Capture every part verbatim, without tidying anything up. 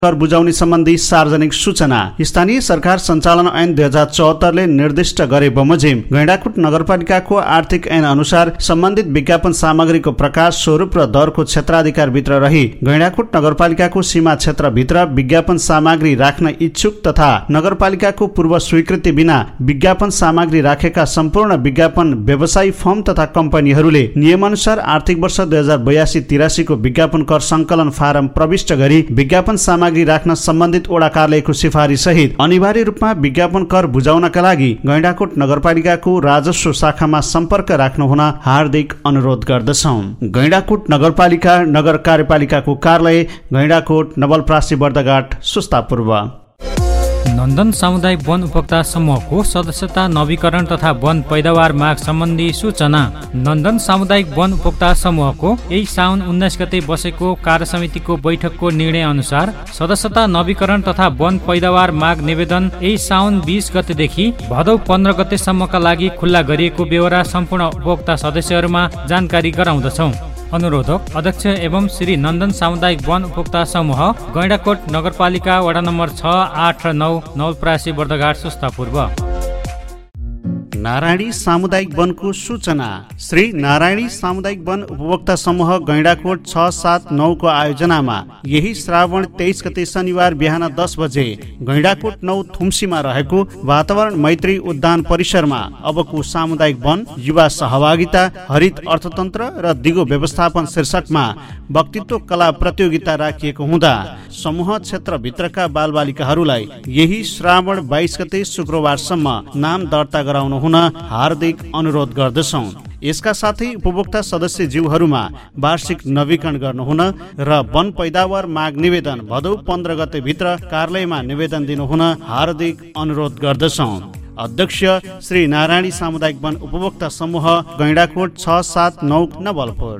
कर बुझाउने सम्बन्धी सार्वजनिक सूचना। स्थानीय सरकार सञ्चालन ऐन दुई हजार चौहत्तरले निर्दिष्ट गरे बमोजिम गैंडाकोट नगरपालिकाको आर्थिक ऐन अनुसार सम्बन्धित विज्ञापन सामग्रीको प्रकाश स्वरूप र दरको क्षेत्राधिकारभित्र रही गैंडाकोट नगरपालिकाको सीमा क्षेत्रभित्र विज्ञापन सामग्री राख्न इच्छुक तथा नगरपालिकाको पूर्व स्वीकृति बिना विज्ञापन सामग्री राखेका सम्पूर्ण विज्ञापन व्यवसायी फर्म तथा कम्पनीहरूले नियमअनुसार आर्थिक वर्ष दुई हजार बयासी तिरासीको विज्ञापन कर संकलन फारम प्रविष्ट गरी विज्ञापन सामग्री राख्न सम्बन्धित वडा कार्यालयको सिफारिस सहित अनिवार्य रूपमा विज्ञापन कर बुझाउनका लागि गैंडाकोट नगरपालिकाको राजस्व शाखामा सम्पर्क राख्नु हुन हार्दिक अनुरोध गर्दछौं। गैंडाकोट नगरपालिका नगर कार्यपालिकाको कार्यालय गैंडाकोट नवलपरासी बर्दघाट सुस्तापूर्व। नन्दन सामुदायिक वन उपभोक्ता समूहको सदस्यता नवीकरण तथा वन पैदावार माग सम्बन्धी सूचना। नन्दन सामुदायिक वन उपभोक्ता समूहको यही साउन उन्नाइस गते बसेको कार्य समितिको बैठकको निर्णय अनुसार सदस्यता नवीकरण तथा वन पैदावार माग निवेदन यही साउन बीस गतेदेखि भदौ पन्ध्र गतेसम्मका लागि खुल्ला गरिएको बेहोरा सम्पूर्ण उपभोक्ता सदस्यहरूमा जानकारी गराउँदछौँ। अनुरोधक अध्यक्ष एवं श्री नन्दन सामुदायिक वन उपभोक्ता समूह गैंडाकोट नगरपालिका वडा नम्बर छ आठ र नौ नवलपरासी बर्दघाट सुस्तापूर्व। नारायणी सामुदायिक वनको सूचना। श्री नारायणी सामुदायिक वन उपभोक्ता समूह गैंडाकोट छ सात नौ को आयोजनामा यही श्रावण तेइस गते शनिबार बिहान दस बजे गैंडाकोट नौ थुम्सीमा रहेको वातावरण मैत्री उद्यान परिसरमा अबको सामुदायिक वन युवा सहभागिता हरित अर्थतन्त्र र दिगो व्यवस्थापन शीर्षकमा वक्तित्व कला प्रतियोगिता राखिएको हुँदा समूह क्षेत्रभित्रका बालबालिकाहरूलाई यही श्रावण बाइस गते शुक्रबारसम्म नाम दर्ता गराउनु हुन हार्दिक अनुरोध गर्दछौं। यसका साथै उपभोक्ता सदस्य जीवहरूमा वार्षिक नवीकरण गर्नुहुन र वन पैदावार माग निवेदन भदौ पन्ध्र गते भित्र कार्यालयमा निवेदन दिनुहुन हार्दिक अनुरोध गर्दछौं। अध्यक्ष श्री नारायणी सामुदायिक वन उपभोक्ता समूह गैंडाकोट छ सात नौ नवलपुर।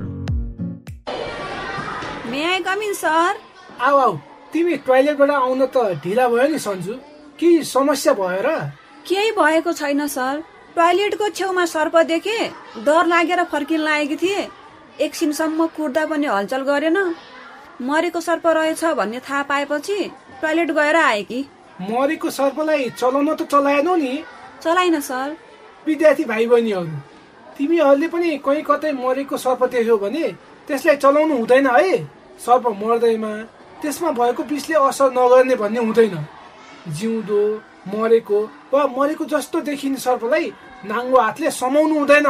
मे आई कम इन सर? आऊ आऊ, तिमी टोयलेटबाट आउन त ढिला भयो नि सन्जु, के समस्या भयो र? केही भएको छैन सर, टोयलेटको छेउमा सर्प देखे, डर लागेर फर्किन लागेकी थिए। एकछिनसम्म कुर्दा पनि हलचल गरेन। मरेको सर्प रहेछ भन्ने थाहा पाएपछि टोयलेट गएर आए कि। मरेको सर्पलाई चलाउन त चलाएनौ नि? चलाइन सर। विद्यार्थी भाइ बहिनीहरू, तिमीहरूले पनि कहीँ कतै मरेको सर्प देख्यौ भने त्यसलाई चलाउनु हुँदैन है। सर्प मर्दैमा त्यसमा भएको विषले असर नगर्ने भन्ने हुँदैन। जिउँदो मरेको वा मरेको जस्तो देखिने सर्पलाई नाङ्गो हातले समाउनु हुँदैन।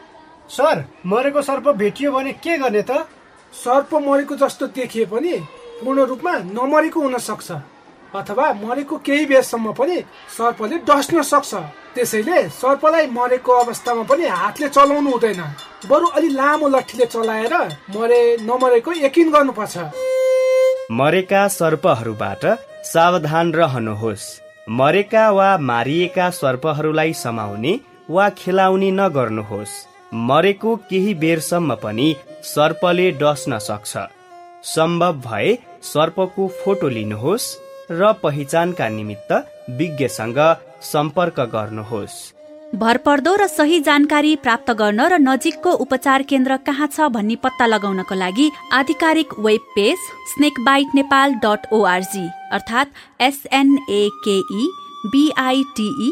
सर, मरेको सर्प भेटियो भने के गर्ने त? सर्प मरेको जस्तो देखिए पनि पूर्ण रूपमा नमरेको हुन सक्छ अथवा मरेको केही बेरसम्म पनि सर्पले डस्न सक्छ। त्यसैले सर्पलाई मरेको अवस्थामा पनि हातले चलाउनु हुँदैन, बरु अलि लामो लट्ठीले चलाएर मरे नमरेको यकिन गर्नुपर्छ। मरेका सर्पहरूबाट सावधान रहनुहोस्। मरेका वा मारिएका सर्पहरूलाई समाउने वा खेलाउने नगर्नुहोस्। मरेको केही बेरसम्म पनि सर्पले डस्न सक्छ। सम्भव भए सर्पको फोटो लिनुहोस् र पहिचानका निमित्त विज्ञसँग सम्पर्क गर्नुहोस्। भरपर्दो र सही जानकारी प्राप्त गर्न र नजिकको उपचार केन्द्र कहाँ छ भन्ने पत्ता लगाउनको लागि आधिकारिक web page snake bite Nepal dot ORG अर्थात् एसएनएकेई बिआइटिई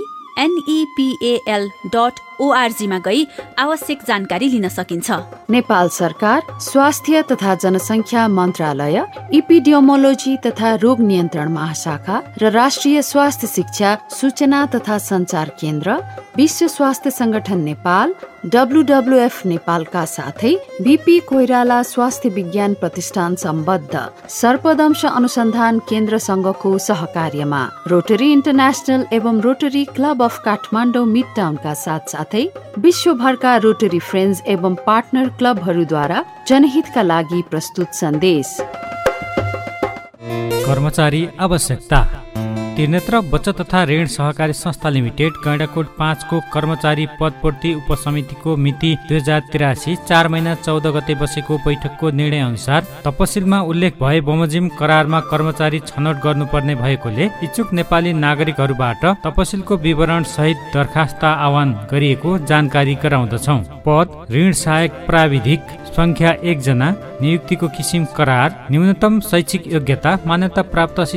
एनइपिएल डट ओआरजी मा गई आवश्यक जानकारी लिन सकिन्छ। नेपाल सरकार स्वास्थ्य तथा जनसङ्ख्या मन्त्रालय, इपिडियोमोलोजी तथा रोग नियन्त्रण महाशाखा र राष्ट्रिय स्वास्थ्य शिक्षा सूचना तथा सञ्चार केन्द्र, विश्व स्वास्थ्य संगठन नेपाल, डब्लुडब्लुएफ नेपालका साथै बीपी कोइराला स्वास्थ्य विज्ञान प्रतिष्ठान सम्बद्ध सर्पदंश अनुसन्धान केन्द्र संघको सहकार्यमा रोटरी इन्टरनेशनल एवं rotary club of Kathmandu mid टाउनका साथ साथै विश्वभरका रोटरी फ्रेन्ड्स एवं पार्टनर क्लबहरूद्वारा जनहितका लागि प्रस्तुत सन्देश। कर्मचारी आवश्यकता। त्रिनेत्र बचत तथा ऋण सहकारी संस्था लिमिटेड गैंडाकोट पाँचको कर्मचारी पदपूर्ति उपसमितिको मिति दुई हजार तिरासी चार महिना चौध गते बसेको बैठकको निर्णय अनुसार तपसिलमा उल्लेख भए बमोजिम करारमा कर्मचारी छनौट गर्नुपर्ने भएकोले इच्छुक नेपाली नागरिकहरूबाट तपसिलको विवरण सहित दरखास्त आह्वान गरिएको जानकारी गराउँदछौँ। पद ऋण सहायक प्राविधिक संख्या एक जना, नियुक्तिको किसिम करार, न्यूनतम शैक्षिक योग्यता, मान्यता प्राप्त